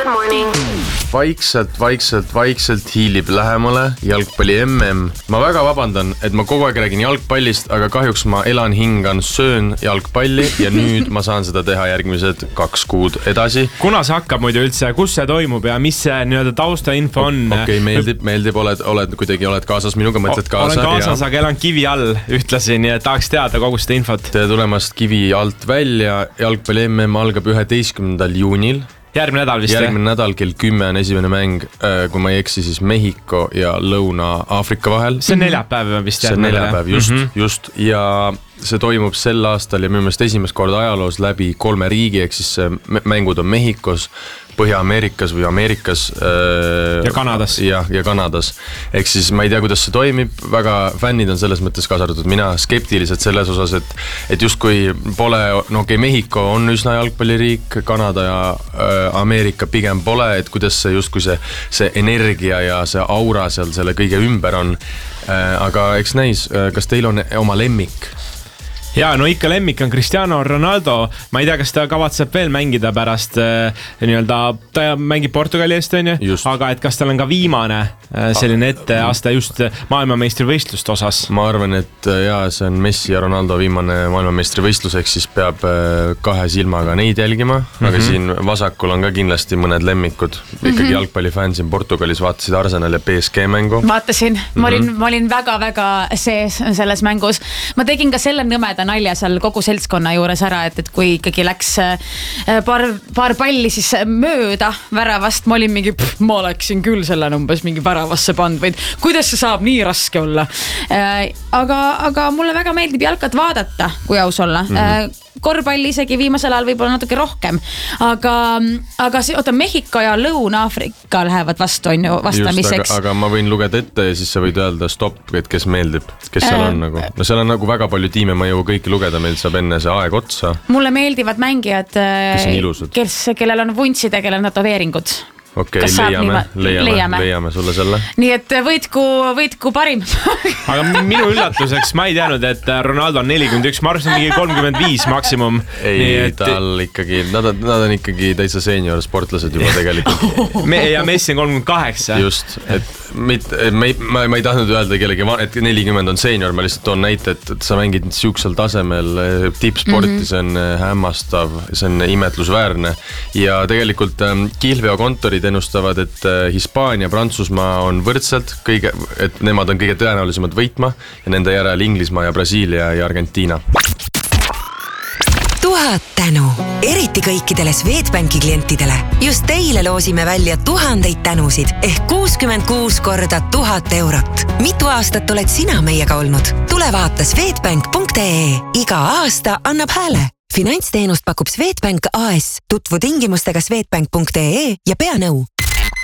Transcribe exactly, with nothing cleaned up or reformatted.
Good morning. Vaikselt, vaikselt, vaikselt hiilib lähemale jalgpalli M M. Ma väga vabandan, et ma kogu aeg räägin jalgpallist, aga kahjuks ma elan, hingan, söön jalgpalli ja nüüd ma saan seda teha järgmised kaks kuud edasi. Kuna see hakkab muidu üldse, kus see toimub ja mis see nii-öelda taustainfo on? Okei, okay, meeldib, meeldib, oled, oled kuidagi oled kaasas minuga, mõtled kaasa. Olen kaasas, ja... aga elan kivi all ühtlasi, nii et tahaks teada kogu seda infot. Tere tulemast kivi alt välja. Jalgpalli M M algab üheteistkümnendal juunil. Järgmine nädal vist, Järgmine nädal kell kümme on esimene mäng, kui ma ei eksi, siis Mehhiko ja Lõuna-Aafrika vahel. See on neljapäev vist. See on neljapäev, just, mm -hmm. just. Ja see toimub sel aastal ja minu meelest esimest korda ajaloos läbi kolme riigi, ehk siis mängud on Mehhikos, Põhja-Ameerikas või Ameerikas äh, ja Kanadas. Ja, ja Kanadas. Ehk siis ma ei tea, kuidas see toimib, väga fännid on selles mõttes kaasardatud, mina skeptiliselt selles osas, et, et just kui pole, no okei, okay, Mehhiko on üsna jalgpalliriik, Kanada ja äh, Ameerika pigem pole, et kuidas see just kui see, see energia ja see aura seal selle kõige ümber on, äh, aga eks näis, kas teil on oma lemmik? Ja no ikka lemmik on Cristiano Ronaldo. Ma ei tea, kas ta kavatseb veel mängida pärast äh, nii-öelda, ta mängib Portugali eest, on ju, aga et kas tal on ka viimane äh, selline etteaste just maailmameistrivõistluste osas? Ma arvan, et jaa, see on Messi ja Ronaldo viimane maailmameistrivõistlus, ehk siis peab äh, kahe silmaga neid jälgima, mm -hmm. aga siin vasakul on ka kindlasti mõned lemmikud. Ikkagi mm -hmm. jalgpallifänn siin Portugalis vaatasid Arsenal ja P S G mängu. Vaatasin, ma olin, mm -hmm. ma olin väga-väga sees selles mängus. Ma tegin ka selle nõmeda nalja seal kogu seltskonna juures ära, et, et kui ikkagi läks paar, paar palli siis mööda väravast, ma olin mingi, pff, ma läksin küll selle umbes mingi väravasse pand, või kuidas see saab nii raske olla. Aga, aga mulle väga meeldib jalkat vaadata, kui aus olla. Mm -hmm. Korvpalli isegi viimasel ajal võib-olla natuke rohkem, aga, aga see, oota, Mehhiko ja Lõuna-Aafrika lähevad vastu, on ju, vastamiseks. Just, aga, aga ma võin lugeda ette ja siis sa võid öelda stopp, et kes meeldib, kes seal on nagu. No seal on nagu väga palju tiime, ma ei jõu kõiki lugeda, meil saab enne see aeg otsa. Mulle meeldivad mängijad, kes, kes, kellel on vuntsid ja kellel on tatoveeringud. Okei, okay, leiame, niima, leiame, leiame, leiame sulle selle. Nii et võitku, võitku parim. Aga minu üllatuseks ma ei teadnud, et Ronaldo on nelikümmend üks, ma arvasin mingi kolmkümmend viis maksimum. Ei, et... tal ikkagi, nad on, nad on ikkagi täitsa senior sportlased juba tegelikult. Me, ja Messi on kolmkümmend kaheksa. Just, et mit, ma, ei, ma, ma ei tahtnud öelda kellegi, et nelikümmend on senior, ma lihtsalt toon näite, et, et sa mängid siuksel tasemel tippsporti, mm -hmm. see on hämmastav, see on imetlusväärne ja tegelikult Kihlveo kontorid ennustavad, et Hispaania, Prantsusmaa on võrdselt kõige, et nemad on kõige tõenäolisemad võitma ja nende järel Inglismaa ja Brasiilia ja Argentiina. Tuhat tänu, eriti kõikidele Swedbanki klientidele. Just teile loosime välja tuhandeid tänusid ehk kuuskümmend kuus korda tuhat eurot. Mitu aastat oled sina meiega olnud? Tule vaata swedbank punkt ee. Iga aasta annab hääle. Finantsteenust pakub Swedbank A S. Tutvu tingimustega swedbank punkt ee ja pea nõu.